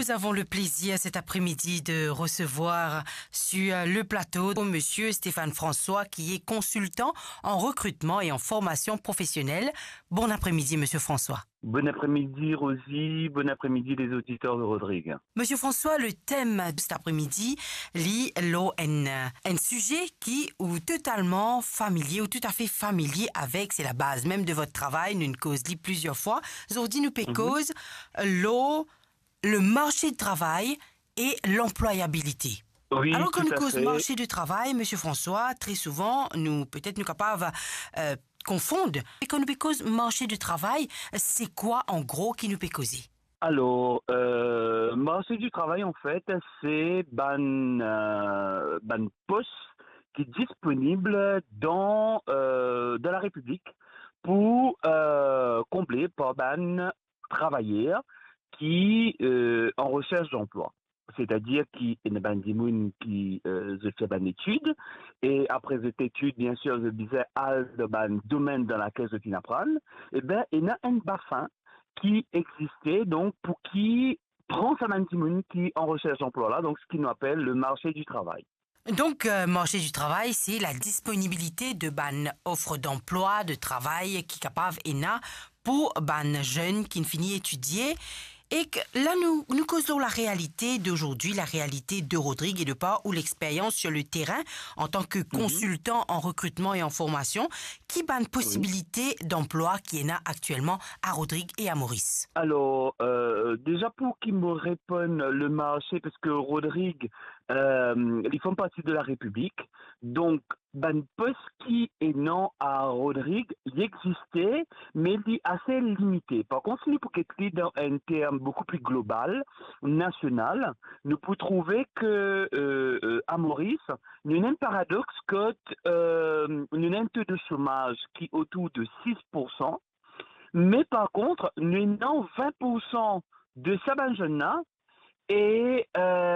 Nous avons le plaisir cet après-midi de recevoir sur le plateau Monsieur Stéphane François qui est consultant en recrutement et en formation professionnelle. Bon après-midi Monsieur François. Bon après-midi Rosie, bon après-midi les auditeurs de Rodrigue. Monsieur François, le thème de cet après-midi lit un sujet qui est totalement familier ou tout à fait familier avec, c'est la base même de votre travail, nous cause dit plusieurs fois. Aujourd'hui nous cause le marché du travail et l'employabilité. Oui, alors que tout nous à cause fait. marché du travail, Monsieur François, très souvent nous capables confondre. Et quand nous cause marché du travail, c'est quoi en gros qui nous peut causer? Alors, marché du travail en fait, c'est ban poste qui est disponible dans la République pour combler par ban travailleurs qui en recherche d'emploi. C'est-à-dire qui est ban dimoun qui fait ban études et après cette étude bien sûr je disais de ban domaine dans laquelle je apprendre et ben il y a un bassin qui existait donc pour qui prend sa ban dimoun qui en recherche d'emploi là, donc ce qu'on appelle le marché du travail. Donc, marché du travail, c'est la disponibilité de ban offre d'emploi, de travail qui est capable et pour ban jeunes qui ne finit étudier. Et que là, nous causons la réalité d'aujourd'hui, la réalité de Rodrigue et de pas ou l'expérience sur le terrain en tant que consultant en recrutement et en formation qui ban possibilité d'emploi qui est là actuellement à Rodrigue et à Maurice. Alors, déjà pour qu'ils me répondent le marché, parce que Rodrigue, ils font partie de la République, donc ban poste qui est non à Rodrigue, il existait, mais il est assez limité. Par contre, si nous pouvons être dans un terme beaucoup plus global, national, nous pouvons trouver que à Maurice, nous avons un paradoxe que nous avons un taux de chômage qui est autour de 6%. Mais par contre, nous avons 20% de ces jeunes-là et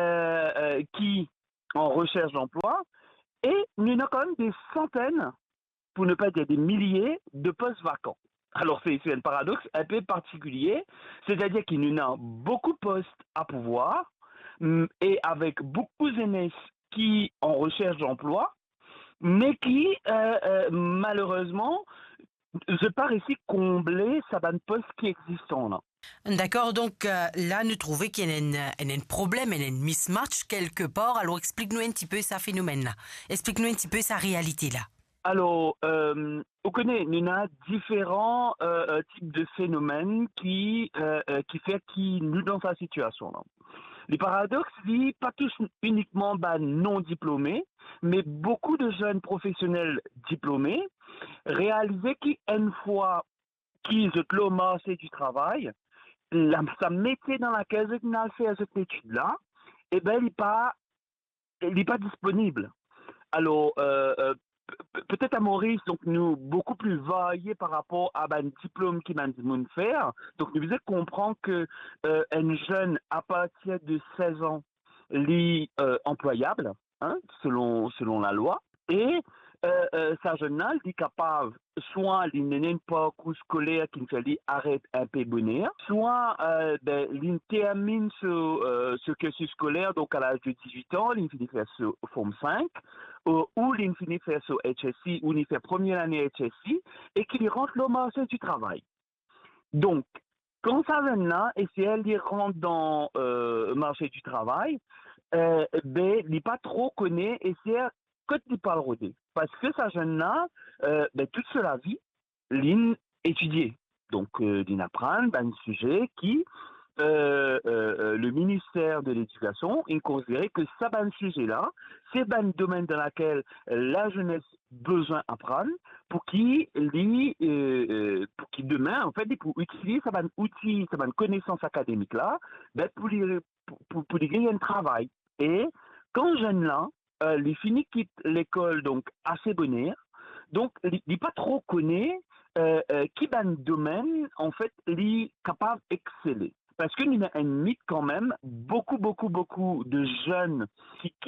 qui en recherche d'emploi et nous avons quand même des centaines, pour ne pas dire des milliers, de postes vacants. Alors c'est un paradoxe un peu particulier, c'est-à-dire qu'il y a beaucoup de postes à pouvoir et avec beaucoup d'aînés qui en recherche d'emploi, mais qui malheureusement je pars ici combler sa ban poste qui existant là. D'accord, donc là, nous trouvons qu'il y a un problème, il y a un mismatch quelque part. Alors, explique-nous un petit peu ce phénomène-là. Explique-nous un petit peu sa réalité-là. Alors, on connaît, il y a différents types de phénomènes qui fait qui nous dans sa situation là. Les paradoxes, dit pas tous uniquement non diplômés, mais beaucoup de jeunes professionnels diplômés réalisaient qu'une fois qu'ils ont le marché du travail, sa métier dans laquelle ils ont fait cette étude-là, eh ben, il n'est pas disponible. Alors, peut-être à Maurice, donc nous beaucoup plus variés par rapport à un diplôme qui m'a dit faire. Donc nous devons comprendre que un jeune à partir de 16 ans est employable, hein, selon la loi, et sa jeune il est capable soit il n'a un parcours scolaire qui nous fait arrête un peu bonheur, soit il termine ce cursus scolaire donc à l'âge de 18 ans, il finit faire ce forme 5 ou il finit faire ce HSI ou il fait première année HSI et qu'il rentre le marché du travail. Donc quand ça vient là et si elle y rentre dans le marché du travail, il n'est pas trop connaît et c'est que tu parles rodé. Parce que sa jeune-là, toute sa vie, l'in étudié. Donc, l'in apprendre un sujet qui, le ministère de l'Éducation, il considérait que ça, sujet-là, c'est un domaine dans lequel la jeunesse besoin d'apprendre pour qui demain, en fait, pour utiliser ça outil, ça connaissance académique là, pour les gagner un travail. Et quand jeune là, les finis quittent l'école donc assez bonheur, donc il pas trop connaît qui dans le domaine en fait est capable d'exceller. Parce qu'il y a un mythe quand même, beaucoup de jeunes qui